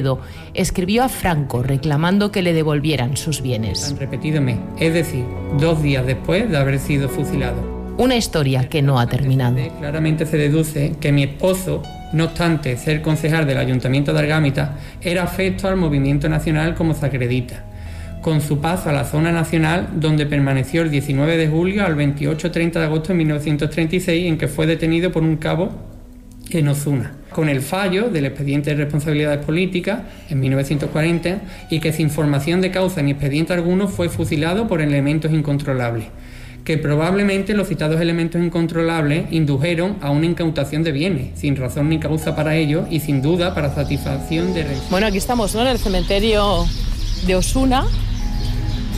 Toledo, escribió a Franco reclamando que le devolvieran sus bienes. Han repetido mes, es decir, 2 días después de haber sido fusilado. Una historia que no ha terminado. Claramente se deduce que mi esposo, no obstante ser concejal del Ayuntamiento de Argámita, era afecto al movimiento nacional como se acredita, con su paso a la zona nacional, donde permaneció el 19 de julio al 28-30 de agosto de 1936, en que fue detenido por un cabo en Ozuna, con el fallo del expediente de responsabilidades políticas en 1940, y que sin formación de causa ni expediente alguno fue fusilado por elementos incontrolables, que probablemente los citados elementos incontrolables indujeron a una incautación de bienes, sin razón ni causa para ello y sin duda para satisfacción de... Bueno, aquí estamos, ¿no?, en el cementerio de Ozuna. Sí.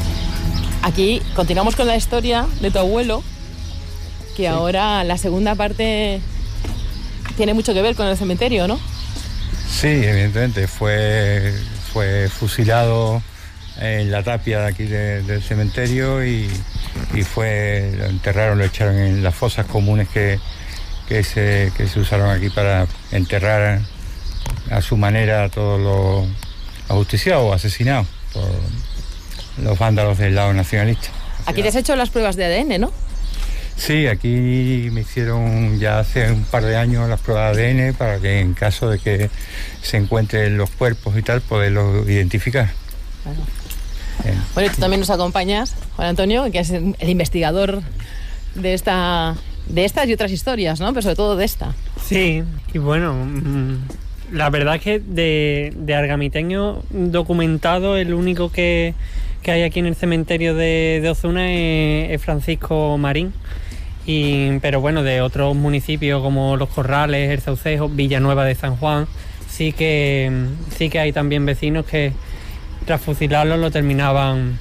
Aquí continuamos con la historia de tu abuelo, que sí. Ahora la segunda parte tiene mucho que ver con el cementerio, ¿no? Sí, evidentemente, fue fusilado en la tapia de aquí del cementerio y lo enterraron, lo echaron en las fosas comunes que se usaron aquí para enterrar a su manera a todos los ajusticiados o asesinados por los vándalos del lado nacionalista. Aquí te has hecho las pruebas de ADN, ¿no? Sí, aquí me hicieron ya hace un par de años las pruebas de ADN para que en caso de que se encuentren los cuerpos y tal, poderlos identificar. Claro. Bueno, y tú también nos acompañas, Juan Antonio, que es el investigador de estas y otras historias, ¿no? Pero sobre todo de esta. Sí, y bueno, la verdad es que de argamiteño documentado, el único que hay aquí en el cementerio de Ozuna es Francisco Marín. Pero bueno, de otros municipios como Los Corrales, El Saucejo, Villanueva de San Juan, sí que hay también vecinos que tras fusilarlo lo terminaban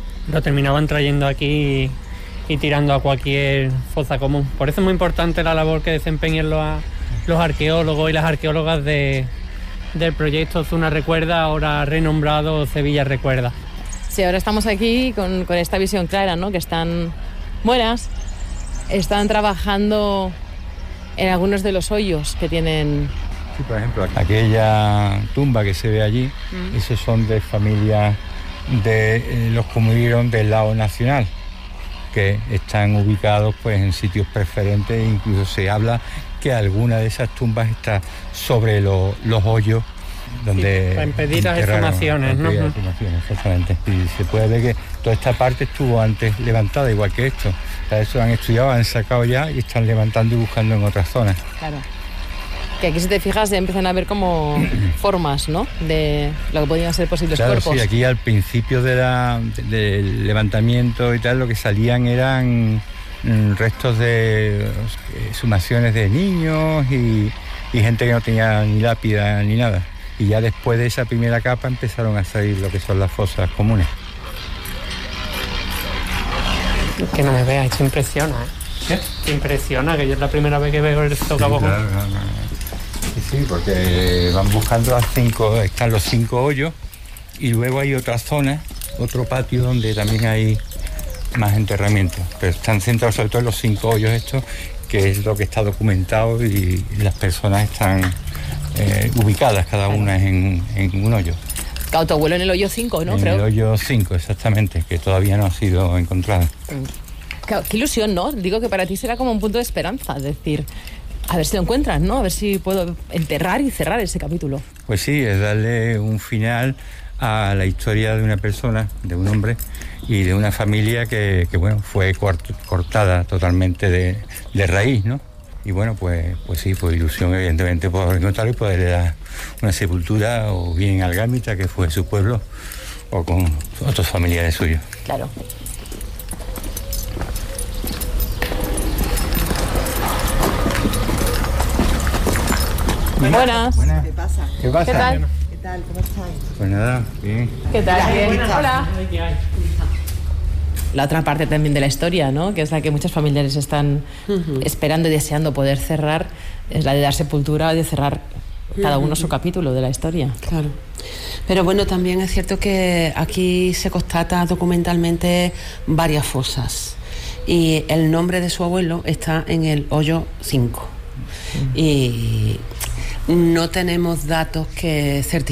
trayendo aquí y tirando a cualquier fosa común. Por eso es muy importante la labor que desempeñan los arqueólogos y las arqueólogas del proyecto Ozuna Recuerda, ahora renombrado Sevilla Recuerda. Sí, ahora estamos aquí con esta visión clara, ¿no? Que están buenas, están trabajando en algunos de los hoyos que tienen. Sí, por ejemplo, aquella tumba que se ve allí, esos son de familias de los que murieron del lado nacional, que están ubicados pues en sitios preferentes, e incluso se habla que alguna de esas tumbas está sobre los hoyos donde... Sí, para impedir las exhumaciones, ¿no? Exactamente. Y se puede ver que toda esta parte estuvo antes levantada, igual que esto. O sea, eso han estudiado, han sacado ya y están levantando y buscando en otras zonas. Claro. Que aquí, si te fijas, ya empiezan a ver como formas, ¿no?, de lo que podían ser posibles cuerpos. Sí, aquí al principio del levantamiento y tal, lo que salían eran restos de exhumaciones de niños y gente que no tenía ni lápida ni nada. Y ya después de esa primera capa empezaron a salir lo que son las fosas comunes. Que no me veas, esto impresiona, ¿eh? ¿Qué? Te impresiona, que yo es la primera vez que veo el socavón. Sí, claro, sí, porque van buscando están los 5 hoyos y luego hay otra zona, otro patio donde también hay más enterramientos, pero están centrados sobre todo en los 5 hoyos estos, que es lo que está documentado y las personas están ubicadas cada una en un hoyo. Claro, tu abuelo en el hoyo 5, ¿no? En el hoyo 5, exactamente, que todavía no ha sido encontrado. Claro, qué ilusión, ¿no? Digo que para ti será como un punto de esperanza, es decir, a ver si lo encuentran, ¿no? A ver si puedo enterrar y cerrar ese capítulo. Pues sí, es darle un final a la historia de una persona, de un hombre y de una familia que bueno, fue cortada totalmente de raíz, ¿no? Y bueno, pues sí, pues ilusión evidentemente por encontrarlo y poderle dar una sepultura, o bien en Argámita, que fue su pueblo, o con otros familiares suyos. Claro. Buenas. Buenas. ¿Qué pasa? ¿Qué pasa? ¿Qué tal? ¿Qué tal? ¿Cómo estáis? Pues nada, bien. ¿Qué tal? Bien. Hola. ¿Qué hay? La otra parte también de la historia, ¿no?, que es la que muchos familiares están esperando y deseando poder cerrar, es la de dar sepultura o de cerrar cada uno su capítulo de la historia. Claro. Pero bueno, también es cierto que aquí se constata documentalmente varias fosas y el nombre de su abuelo está en el hoyo 5. Y no tenemos datos que certifiquen